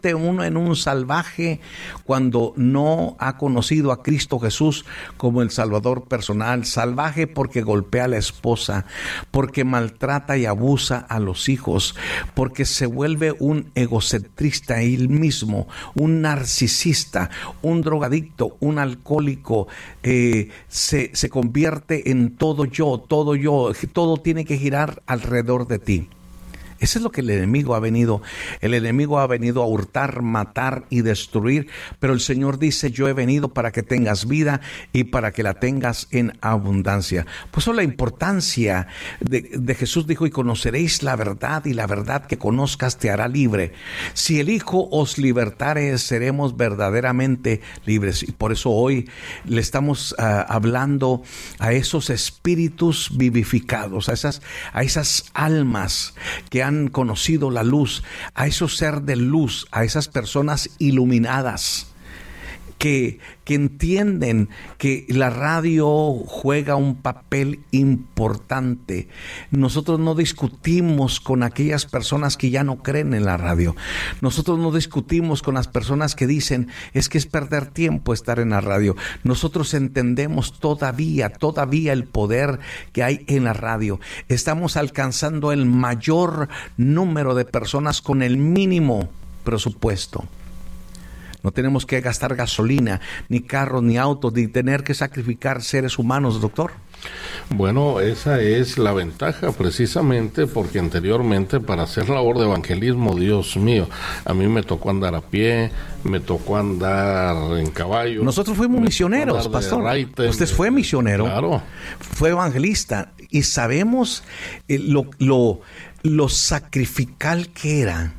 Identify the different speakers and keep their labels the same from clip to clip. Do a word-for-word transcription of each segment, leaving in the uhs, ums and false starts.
Speaker 1: uno en un salvaje cuando no ha conocido a Cristo Jesús como el Salvador personal. Salvaje porque golpea a la esposa, porque maltrata y abusa a los hijos, porque se vuelve un egocentrista él mismo, un narcisista, un drogadicto, un alcohólico, eh, se, se convierte en todo yo, todo yo, todo tiene que girar alrededor de ti. Eso es lo que el enemigo ha venido. El enemigo ha venido a hurtar, matar y destruir. Pero el Señor dice, yo he venido para que tengas vida y para que la tengas en abundancia. Por eso la importancia de, de Jesús dijo, y conoceréis la verdad, y la verdad que conozcas te hará libre. Si el Hijo os libertare, seremos verdaderamente libres. Y por eso hoy le estamos uh, hablando a esos espíritus vivificados, a esas, a esas almas que han conocido la luz, a esos ser de luz, a esas personas iluminadas que, que entienden que la radio juega un papel importante. Nosotros no discutimos con aquellas personas que ya no creen en la radio. Nosotros no discutimos con las personas que dicen, es que es perder tiempo estar en la radio. Nosotros entendemos todavía, todavía el poder que hay en la radio. Estamos alcanzando el mayor número de personas con el mínimo presupuesto. No tenemos que gastar gasolina, ni carros, ni autos, ni tener que sacrificar seres humanos, doctor.
Speaker 2: Bueno, esa es la ventaja precisamente porque anteriormente para hacer labor de evangelismo, Dios mío, a mí me tocó andar a pie, me tocó andar en caballo.
Speaker 1: Nosotros fuimos misioneros, pastor. Raite, Usted fue misionero,
Speaker 2: claro.
Speaker 1: Fue evangelista y sabemos eh, lo, lo, lo sacrificial que era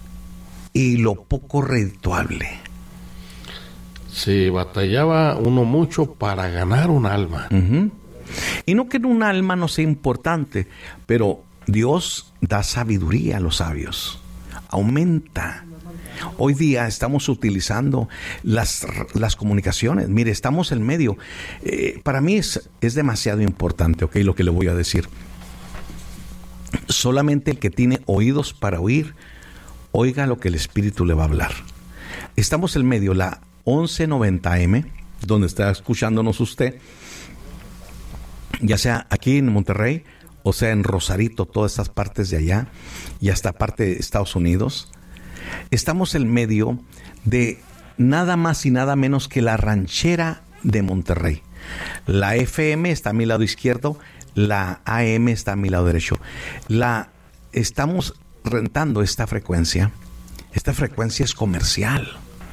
Speaker 1: y lo poco redituable.
Speaker 2: Sí, batallaba uno mucho para ganar un alma.
Speaker 1: Uh-huh. Y no que un alma no sea importante, pero Dios da sabiduría a los sabios. Aumenta. Hoy día estamos utilizando las, las comunicaciones. Mire, estamos en medio. Eh, para mí es, es demasiado importante, ¿ok? Lo que le voy a decir. Solamente el que tiene oídos para oír, oiga lo que el Espíritu le va a hablar. Estamos en medio, la once noventa eme, donde está escuchándonos usted, ya sea aquí en Monterrey, o sea en Rosarito, todas estas partes de allá, y hasta parte de Estados Unidos. Estamos en medio de nada más y nada menos que la ranchera de Monterrey. La F M está a mi lado izquierdo, la A M está a mi lado derecho. La, estamos rentando esta frecuencia. Esta frecuencia es comercial.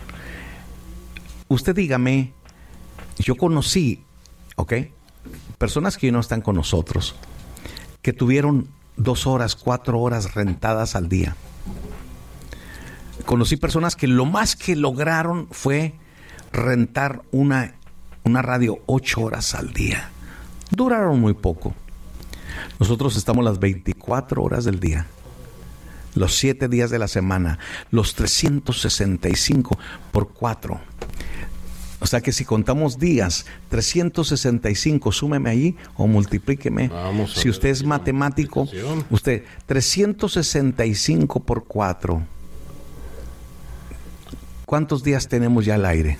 Speaker 1: Usted dígame, yo conocí, ¿ok? Personas que no están con nosotros, que tuvieron dos horas, cuatro horas rentadas al día. Conocí personas que lo más que lograron fue rentar una, una radio ocho horas al día. Duraron muy poco. Nosotros estamos las veinticuatro horas del día, los siete días de la semana, los trescientos sesenta y cinco por cuatro. O sea que si contamos días, trescientos sesenta y cinco, súmeme allí o multiplíqueme. Si usted es matemático, usted, trescientos sesenta y cinco por cuatro. ¿Cuántos días tenemos ya al aire?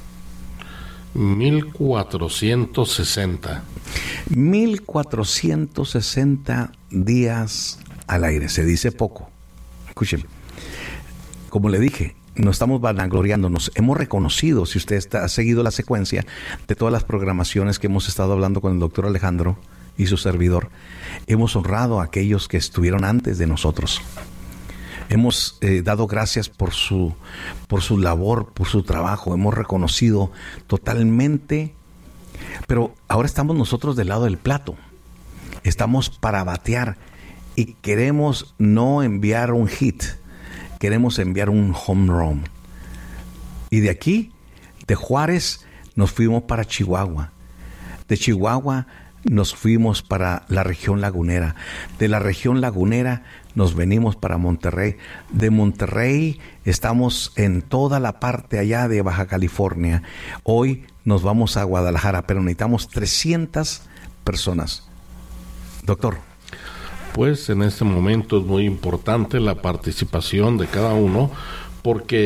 Speaker 2: mil cuatrocientos sesenta.
Speaker 1: mil cuatrocientos sesenta días al aire. Se dice poco. Escúcheme. Como le dije, no estamos vanagloriándonos, hemos reconocido, si usted está, ha seguido la secuencia de todas las programaciones que hemos estado hablando con el doctor Alejandro y su servidor, hemos honrado a aquellos que estuvieron antes de nosotros. Hemos eh, dado gracias por su, por su labor, por su trabajo, hemos reconocido totalmente, pero ahora estamos nosotros del lado del plato, estamos para batear y queremos no enviar un hit, queremos enviar un home run. Y de aquí, de Juárez, nos fuimos para Chihuahua. De Chihuahua nos fuimos para la región lagunera. De la región lagunera nos venimos para Monterrey. De Monterrey estamos en toda la parte allá de Baja California. Hoy nos vamos a Guadalajara, pero necesitamos trescientas personas. Doctor.
Speaker 2: Pues en este momento es muy importante la participación de cada uno, porque